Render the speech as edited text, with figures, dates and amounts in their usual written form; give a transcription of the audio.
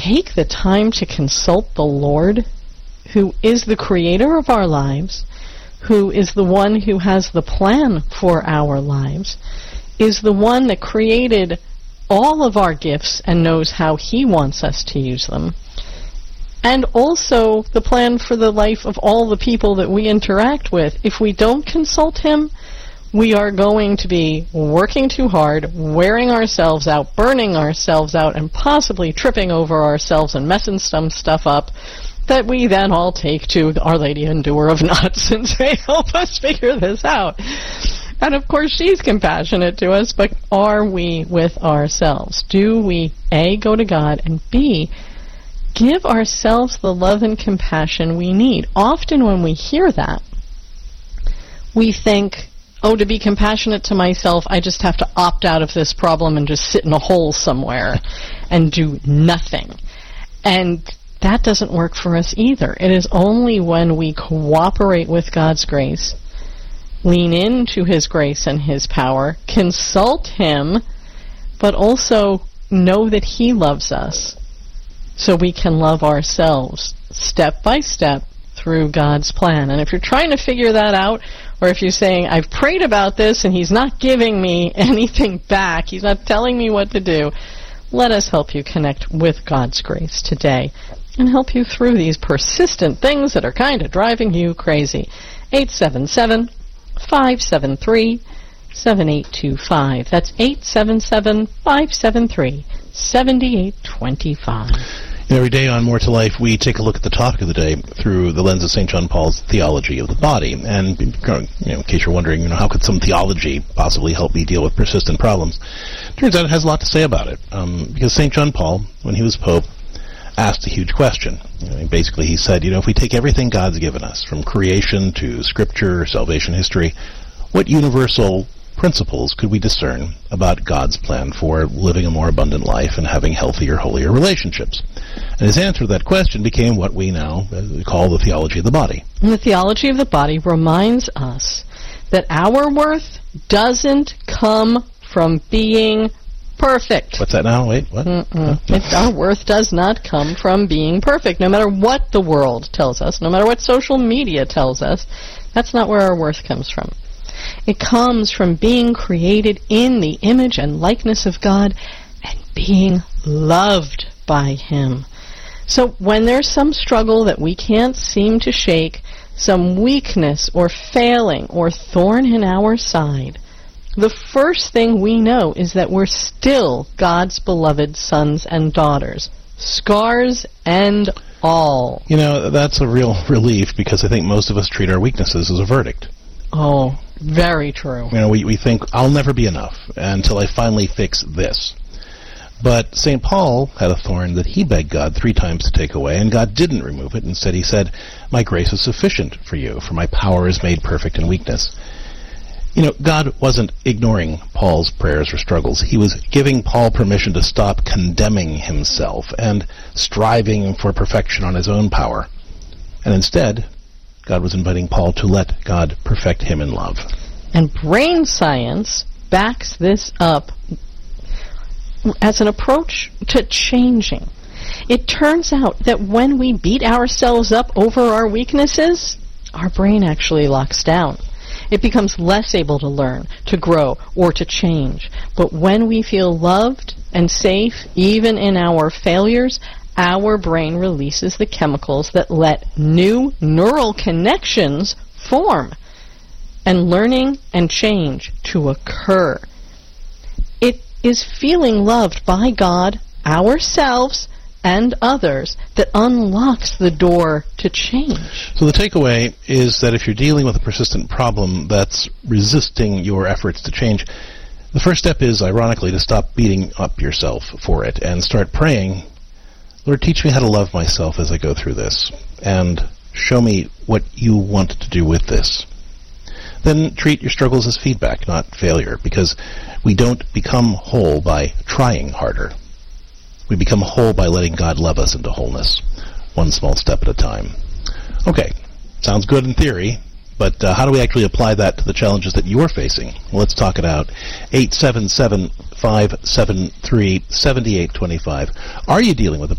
take the time to consult the Lord, who is the creator of our lives, who is the one who has the plan for our lives, is the one that created all of our gifts and knows how he wants us to use them, and also the plan for the life of all the people that we interact with. If we don't consult him, we are going to be working too hard, wearing ourselves out, burning ourselves out, and possibly tripping over ourselves and messing some stuff up that we then all take to Our Lady and Doer of Knots and say, help us figure this out. And of course she's compassionate to us, but are we with ourselves? Do we, A, go to God, and B, give ourselves the love and compassion we need? Often when we hear that, we think, oh, to be compassionate to myself, I just have to opt out of this problem and just sit in a hole somewhere and do nothing. And that doesn't work for us either. It is only when we cooperate with God's grace, lean into his grace and his power, consult him, but also know that he loves us, so we can love ourselves step by step through God's plan. And if you're trying to figure that out, or if you're saying, I've prayed about this and he's not giving me anything back, he's not telling me what to do, let us help you connect with God's grace today and help you through these persistent things that are kind of driving you crazy. 877-573-7825. That's 877-573-7825. Every day on More to Life, we take a look at the topic of the day through the lens of St. John Paul's theology of the body. And in case you're wondering, how could some theology possibly help me deal with persistent problems? Turns out it has a lot to say about it. Because St. John Paul, when he was Pope, asked a huge question. Basically, he said, if we take everything God's given us, from creation to Scripture, salvation history, what universal principles could we discern about God's plan for living a more abundant life and having healthier, holier relationships? And his answer to that question became what we now call the theology of the body. And the theology of the body reminds us that our worth doesn't come from being perfect. What's that now? Wait, what? Our worth does not come from being perfect. No matter what the world tells us, no matter what social media tells us, that's not where our worth comes from. It comes from being created in the image and likeness of God and being loved by him. So when there's some struggle that we can't seem to shake, some weakness or failing or thorn in our side, the first thing we know is that we're still God's beloved sons and daughters, scars and all. That's a real relief, because I think most of us treat our weaknesses as a verdict. Oh, very true. We think, I'll never be enough until I finally fix this. But St. Paul had a thorn that he begged God 3 times to take away, and God didn't remove it. Instead, he said, my grace is sufficient for you, for my power is made perfect in weakness. God wasn't ignoring Paul's prayers or struggles. He was giving Paul permission to stop condemning himself and striving for perfection on his own power. And instead, God was inviting Paul to let God perfect him in love. And brain science backs this up as an approach to changing. It turns out that when we beat ourselves up over our weaknesses, our brain actually locks down. It becomes less able to learn, to grow, or to change. But when we feel loved and safe, even in our failures, our brain releases the chemicals that let new neural connections form and learning and change to occur. It is feeling loved by God, ourselves, and others that unlocks the door to change. So the takeaway is that if you're dealing with a persistent problem that's resisting your efforts to change, the first step is, ironically, to stop beating up yourself for it and start praying, Lord, teach me how to love myself as I go through this, and show me what you want to do with this. Then treat your struggles as feedback, not failure, because we don't become whole by trying harder. We become whole by letting God love us into wholeness, one small step at a time. Okay, sounds good in theory, but how do we actually apply that to the challenges that you're facing? Well, let's talk it out. 877-573-7825. Are you dealing with a